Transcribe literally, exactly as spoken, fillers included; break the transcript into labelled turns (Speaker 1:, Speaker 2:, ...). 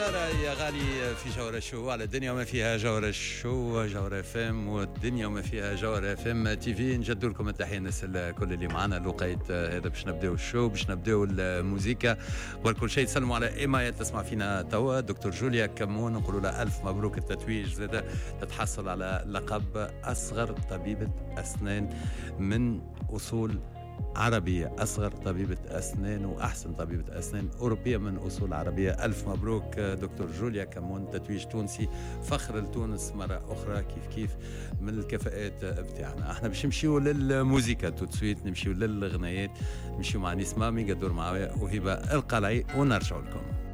Speaker 1: إشارة يا غالي في جوهرة شو على الدنيا وما فيها جوهرة شو جوهرة فم والدنيا وما فيها جوهرة فم تي في. نجدوا لكم التحية الناس الكل اللي معنا لقيت هذا باش نبداو الشو باش نبداو الموسيقى وكل شيء. تسلموا على إيماية تسمع فينا توا دكتور جوليا كمون، نقولوا لها ألف مبروك التتويج، زادة تتحصل على لقب أصغر طبيبة أسنان من أصول عربية، أصغر طبيبة أسنان وأحسن طبيبة أسنان أوروبية من أصول عربية. ألف مبروك دكتور جوليا كمون، تتويج تونسي، فخر لتونس مرة أخرى. كيف كيف من الكفاءات بتاعنا. احنا باش نمشيو للموسيقى توتسويت، نمشيو للغنايات، نمشيو مع نسمة ميقدور معايا وهبة القلعي ونرجعوا لكم.